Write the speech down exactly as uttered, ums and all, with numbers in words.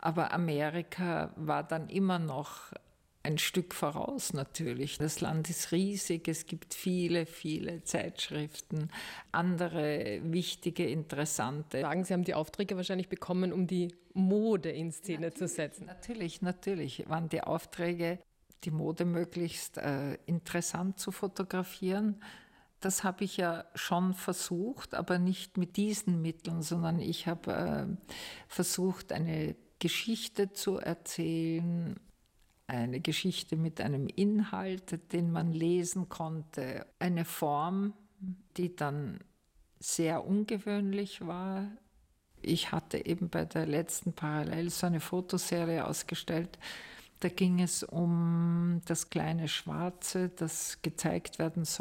Aber Amerika war dann immer noch ein Stück voraus natürlich. Das Land ist riesig, es gibt viele, viele Zeitschriften, andere wichtige, interessante. Sagen Sie haben die Aufträge wahrscheinlich bekommen, um die Mode in Szene natürlich, zu setzen. Natürlich, natürlich waren die Aufträge, die Mode möglichst äh, interessant zu fotografieren. Das habe ich ja schon versucht, aber nicht mit diesen Mitteln, sondern ich habe äh, versucht, eine Geschichte zu erzählen, eine Geschichte mit einem Inhalt, den man lesen konnte, eine Form, die dann sehr ungewöhnlich war. Ich hatte eben bei der letzten Parallel so eine Fotoserie ausgestellt. Da ging es um das kleine Schwarze, das gezeigt werden soll.